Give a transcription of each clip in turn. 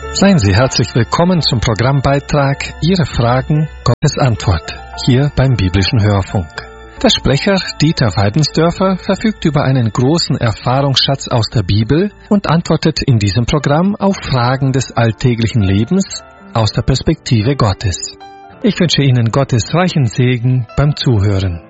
Seien Sie herzlich willkommen zum Programmbeitrag Ihre Fragen, Gottes Antwort, hier beim Biblischen Hörfunk. Der Sprecher Dieter Weidensdörfer verfügt über einen großen Erfahrungsschatz aus der Bibel und antwortet in diesem Programm auf Fragen des alltäglichen Lebens aus der Perspektive Gottes. Ich wünsche Ihnen Gottes reichen Segen beim Zuhören.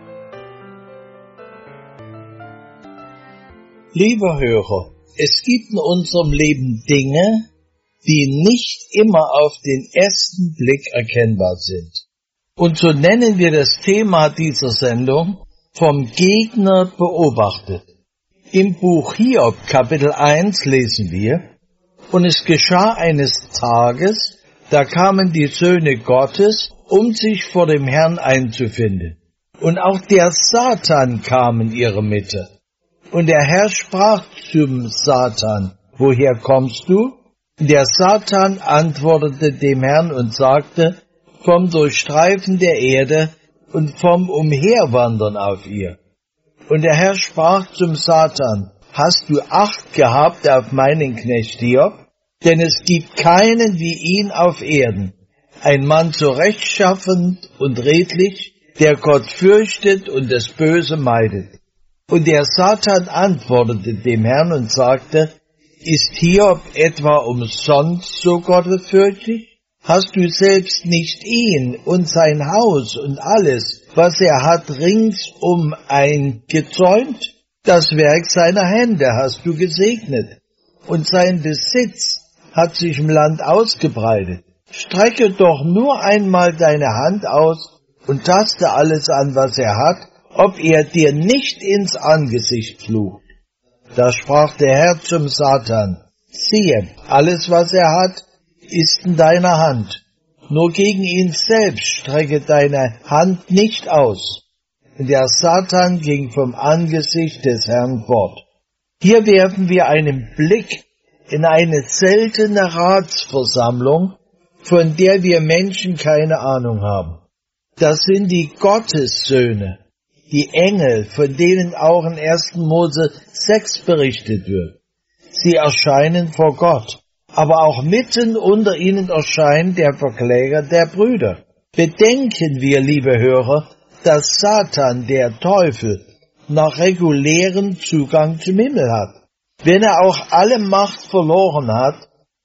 Lieber Hörer, es gibt in unserem Leben Dinge, die nicht immer auf den ersten Blick erkennbar sind. Und so nennen wir das Thema dieser Sendung vom Gegner beobachtet. Im Buch Hiob, Kapitel 1, lesen wir: Und es geschah eines Tages, da kamen die Söhne Gottes, um sich vor dem Herrn einzufinden. Und auch der Satan kam in ihre Mitte. Und der Herr sprach zum Satan: Woher kommst du? Der Satan antwortete dem Herrn und sagte: Vom Durchstreifen der Erde und vom Umherwandern auf ihr. Und der Herr sprach zum Satan: Hast du Acht gehabt auf meinen Knecht Hiob? Denn es gibt keinen wie ihn auf Erden, ein Mann so rechtschaffend und redlich, der Gott fürchtet und das Böse meidet. Und der Satan antwortete dem Herrn und sagte: Ist Hiob etwa umsonst so gottesfürchtig? Hast du selbst nicht ihn und sein Haus und alles, was er hat, ringsum eingezäunt? Das Werk seiner Hände hast du gesegnet, und sein Besitz hat sich im Land ausgebreitet. Strecke doch nur einmal deine Hand aus und taste alles an, was er hat, ob er dir nicht ins Angesicht flucht. Da sprach der Herr zum Satan: Siehe, alles, was er hat, ist in deiner Hand. Nur gegen ihn selbst strecke deine Hand nicht aus. Und der Satan ging vom Angesicht des Herrn fort. Hier werfen wir einen Blick in eine seltene Ratsversammlung, von der wir Menschen keine Ahnung haben. Das sind die Gottessöhne, die Engel, von denen auch in 1. Mose 6 berichtet wird. Sie erscheinen vor Gott, aber auch mitten unter ihnen erscheint der Verkläger der Brüder. Bedenken wir, liebe Hörer, dass Satan, der Teufel, noch regulären Zugang zum Himmel hat. Wenn er auch alle Macht verloren hat,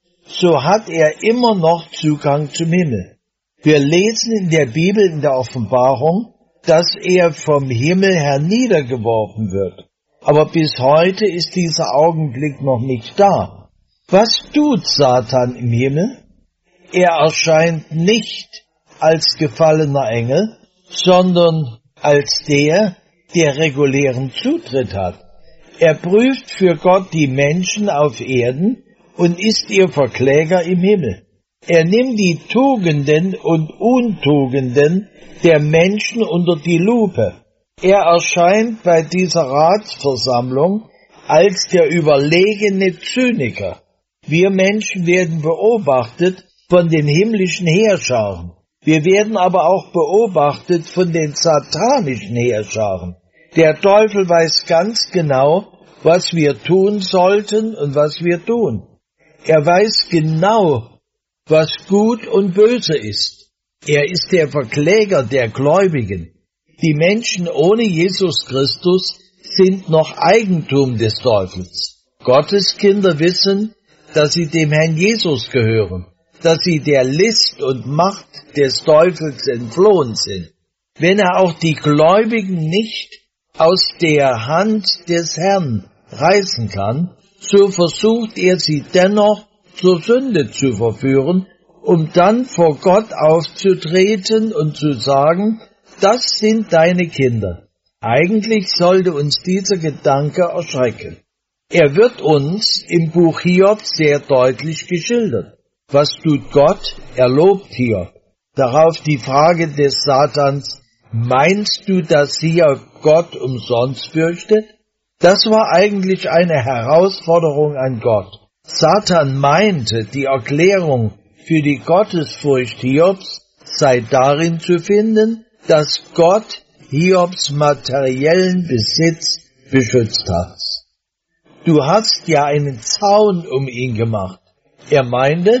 so hat er immer noch Zugang zum Himmel. Wir lesen in der Bibel, in der Offenbarung, dass er vom Himmel herniedergeworfen wird. Aber bis heute ist dieser Augenblick noch nicht da. Was tut Satan im Himmel? Er erscheint nicht als gefallener Engel, sondern als der regulären Zutritt hat. Er prüft für Gott die Menschen auf Erden und ist ihr Verkläger im Himmel. Er nimmt die Tugenden und Untugenden der Menschen unter die Lupe. Er erscheint bei dieser Ratsversammlung als der überlegene Zyniker. Wir Menschen werden beobachtet von den himmlischen Heerscharen. Wir werden aber auch beobachtet von den satanischen Heerscharen. Der Teufel weiß ganz genau, was wir tun sollten und was wir tun. Er weiß genau, was gut und böse ist. Er ist der Verkläger der Gläubigen. Die Menschen ohne Jesus Christus sind noch Eigentum des Teufels. Gottes Kinder wissen, dass sie dem Herrn Jesus gehören, dass sie der List und Macht des Teufels entflohen sind. Wenn er auch die Gläubigen nicht aus der Hand des Herrn reißen kann, so versucht er sie dennoch zur Sünde zu verführen, um dann vor Gott aufzutreten und zu sagen: Das sind deine Kinder. Eigentlich sollte uns dieser Gedanke erschrecken. Er wird uns im Buch Hiob sehr deutlich geschildert. Was tut Gott? Er lobt Hiob. Darauf die Frage des Satans: Meinst du, dass Hiob Gott umsonst fürchtet? Das war eigentlich eine Herausforderung an Gott. Satan meinte, die Erklärung für die Gottesfurcht Hiobs sei darin zu finden, dass Gott Hiobs materiellen Besitz beschützt hat. Du hast ja einen Zaun um ihn gemacht. Er meinte,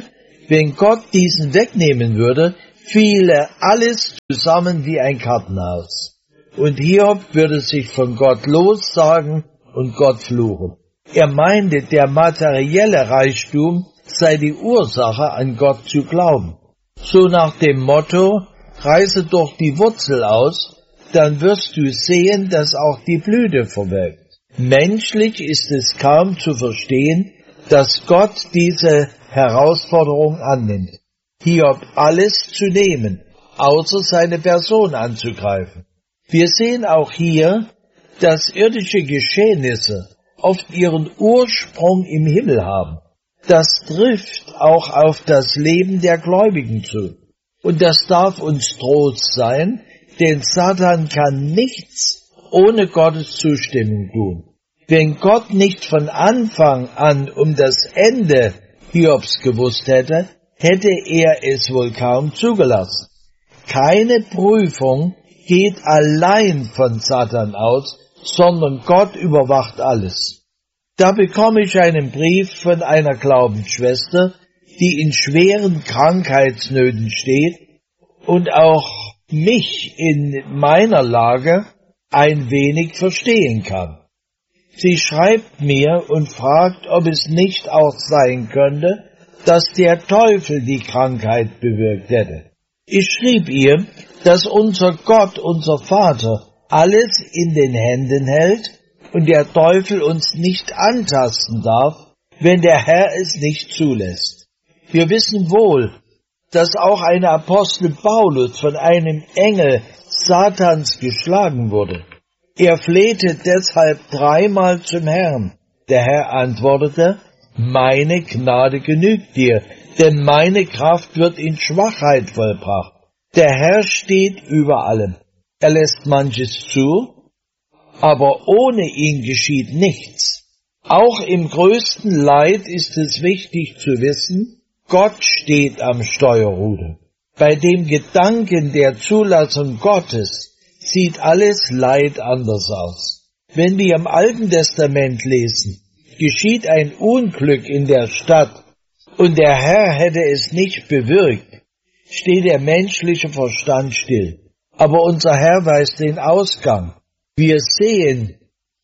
Wenn Gott diesen wegnehmen würde, fiele alles zusammen wie ein Kartenhaus. Und Hiob würde sich von Gott lossagen und Gott fluchen. Er meinte, der materielle Reichtum sei die Ursache, an Gott zu glauben. So nach dem Motto, reiße doch die Wurzel aus, dann wirst du sehen, dass auch die Blüte verwelkt. Menschlich ist es kaum zu verstehen, dass Gott diese Herausforderung annimmt, Hiob alles zu nehmen, außer seine Person anzugreifen. Wir sehen auch hier, dass irdische Geschehnisse oft ihren Ursprung im Himmel haben. Das trifft auch auf das Leben der Gläubigen zu. Und das darf uns Trost sein, denn Satan kann nichts ohne Gottes Zustimmung tun. Wenn Gott nicht von Anfang an um das Ende Hiobs gewusst hätte, hätte er es wohl kaum zugelassen. Keine Prüfung geht allein von Satan aus, sondern Gott überwacht alles. Da bekomme ich einen Brief von einer Glaubensschwester, die in schweren Krankheitsnöten steht und auch mich in meiner Lage ein wenig verstehen kann. Sie schreibt mir und fragt, ob es nicht auch sein könnte, dass der Teufel die Krankheit bewirkt hätte. Ich schrieb ihr, dass unser Gott, unser Vater, alles in den Händen hält und der Teufel uns nicht antasten darf, wenn der Herr es nicht zulässt. Wir wissen wohl, dass auch ein Apostel Paulus von einem Engel Satans geschlagen wurde. Er flehte deshalb 3-mal zum Herrn. Der Herr antwortete, meine Gnade genügt dir, denn meine Kraft wird in Schwachheit vollbracht. Der Herr steht über allem. Er lässt manches zu, aber ohne ihn geschieht nichts. Auch im größten Leid ist es wichtig zu wissen, Gott steht am Steuerruder. Bei dem Gedanken der Zulassung Gottes sieht alles Leid anders aus. Wenn wir im Alten Testament lesen, geschieht ein Unglück in der Stadt und der Herr hätte es nicht bewirkt, steht der menschliche Verstand still. Aber unser Herr weiß den Ausgang. Wir sehen,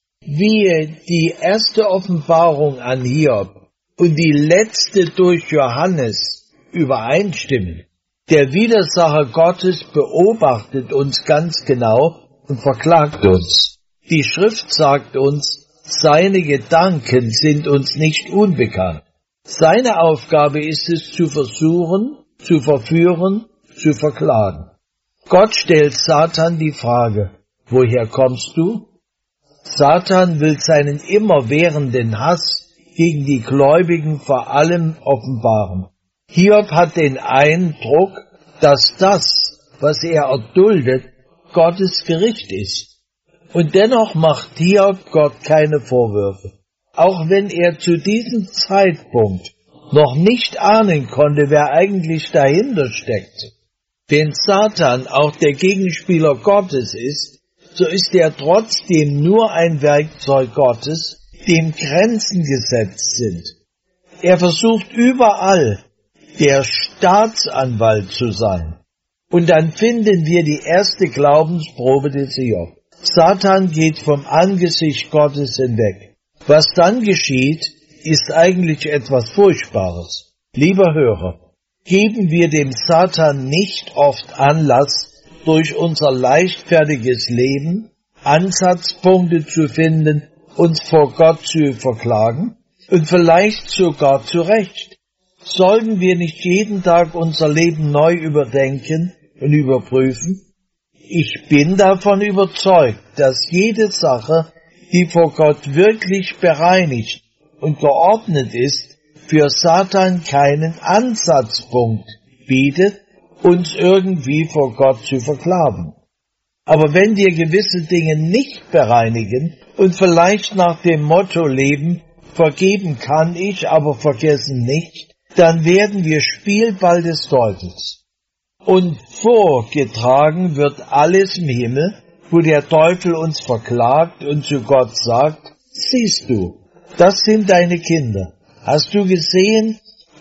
wie die erste Offenbarung an Hiob und die letzte durch Johannes übereinstimmen. Der Widersacher Gottes beobachtet uns ganz genau und verklagt uns. Die Schrift sagt uns, seine Gedanken sind uns nicht unbekannt. Seine Aufgabe ist es, zu versuchen, zu verführen, zu verklagen. Gott stellt Satan die Frage, woher kommst du? Satan will seinen immerwährenden Hass gegen die Gläubigen vor allem offenbaren. Hiob hat den Eindruck, dass das, was er erduldet, Gottes Gericht ist. Und dennoch macht Hiob Gott keine Vorwürfe. Auch wenn er zu diesem Zeitpunkt noch nicht ahnen konnte, wer eigentlich dahinter steckt. Wenn Satan auch der Gegenspieler Gottes ist, so ist er trotzdem nur ein Werkzeug Gottes, dem Grenzen gesetzt sind. Er versucht überall, der Staatsanwalt zu sein. Und dann finden wir die erste Glaubensprobe des Hiob. Satan geht vom Angesicht Gottes hinweg. Was dann geschieht, ist eigentlich etwas Furchtbares. Lieber Hörer, geben wir dem Satan nicht oft Anlass, durch unser leichtfertiges Leben Ansatzpunkte zu finden, uns vor Gott zu verklagen und vielleicht sogar zu Recht. Sollten wir nicht jeden Tag unser Leben neu überdenken und überprüfen? Ich bin davon überzeugt, dass jede Sache, die vor Gott wirklich bereinigt und geordnet ist, für Satan keinen Ansatzpunkt bietet, uns irgendwie vor Gott zu verklagen. Aber wenn wir gewisse Dinge nicht bereinigen und vielleicht nach dem Motto leben, vergeben kann ich, aber vergessen nicht, dann werden wir Spielball des Teufels. Und vorgetragen wird alles im Himmel, wo der Teufel uns verklagt und zu Gott sagt, siehst du, das sind deine Kinder. Hast du gesehen,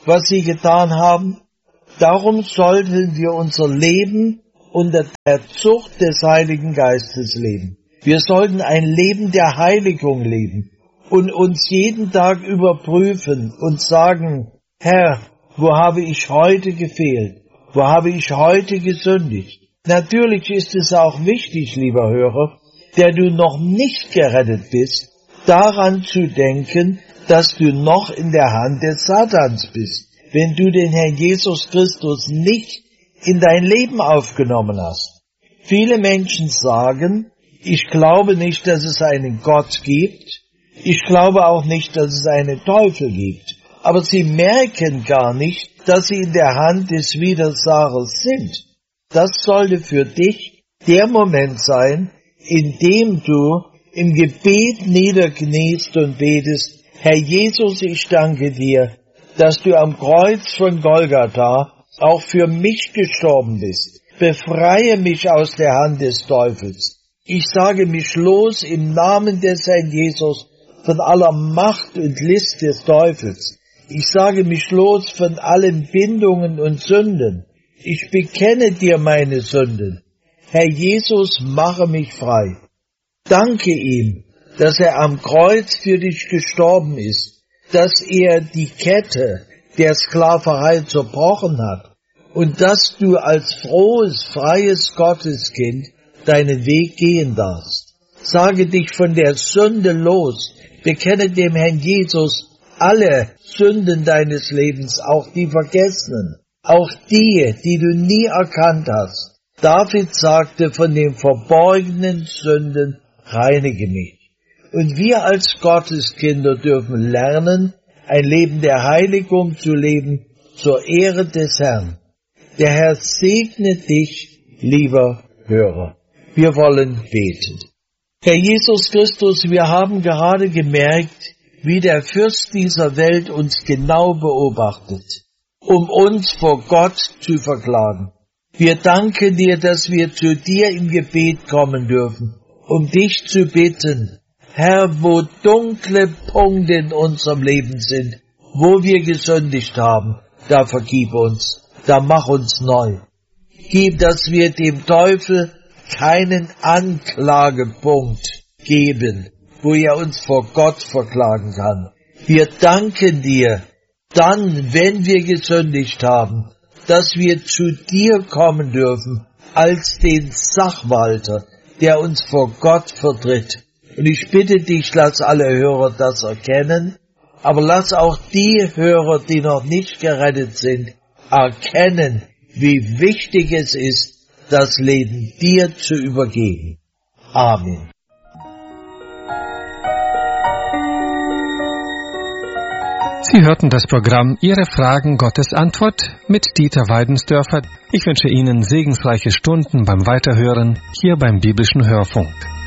was sie getan haben. Darum sollten wir unser Leben unter der Zucht des Heiligen Geistes leben. Wir sollten ein Leben der Heiligung leben und uns jeden Tag überprüfen und sagen, Herr, wo habe ich heute gefehlt? Wo habe ich heute gesündigt? Natürlich ist es auch wichtig, lieber Hörer, der du noch nicht gerettet bist, daran zu denken, dass du noch in der Hand des Satans bist, wenn du den Herrn Jesus Christus nicht in dein Leben aufgenommen hast. Viele Menschen sagen, ich glaube nicht, dass es einen Gott gibt, ich glaube auch nicht, dass es einen Teufel gibt, aber sie merken gar nicht, dass sie in der Hand des Widersachers sind. Das sollte für dich der Moment sein, in dem du im Gebet niederkniest und betest, Herr Jesus, ich danke dir, dass du am Kreuz von Golgatha auch für mich gestorben bist. Befreie mich aus der Hand des Teufels. Ich sage mich los im Namen des Herrn Jesus von aller Macht und List des Teufels. Ich sage mich los von allen Bindungen und Sünden. Ich bekenne dir meine Sünden. Herr Jesus, mache mich frei. Danke ihm, dass er am Kreuz für dich gestorben ist, dass er die Kette der Sklaverei zerbrochen hat und dass du als frohes, freies Gotteskind deinen Weg gehen darfst. Sage dich von der Sünde los, bekenne dem Herrn Jesus alle Sünden deines Lebens, auch die vergessenen, auch die, die du nie erkannt hast. David sagte, von den verborgenen Sünden reinige mich. Und wir als Gotteskinder dürfen lernen, ein Leben der Heiligung zu leben, zur Ehre des Herrn. Der Herr segne dich, lieber Hörer. Wir wollen beten. Herr Jesus Christus, wir haben gerade gemerkt, wie der Fürst dieser Welt uns genau beobachtet, um uns vor Gott zu verklagen. Wir danken dir, dass wir zu dir im Gebet kommen dürfen, um dich zu bitten, Herr, wo dunkle Punkte in unserem Leben sind, wo wir gesündigt haben, da vergib uns, da mach uns neu. Gib, dass wir dem Teufel keinen Anklagepunkt geben, wo er uns vor Gott verklagen kann. Wir danken dir, dann, wenn wir gesündigt haben, dass wir zu dir kommen dürfen, als den Sachwalter, der uns vor Gott vertritt. Und ich bitte dich, lass alle Hörer das erkennen, aber lass auch die Hörer, die noch nicht gerettet sind, erkennen, wie wichtig es ist, das Leben dir zu übergeben. Amen. Sie hörten das Programm Ihre Fragen, Gottes Antwort mit Dieter Weidensdörfer. Ich wünsche Ihnen segensreiche Stunden beim Weiterhören hier beim Biblischen Hörfunk.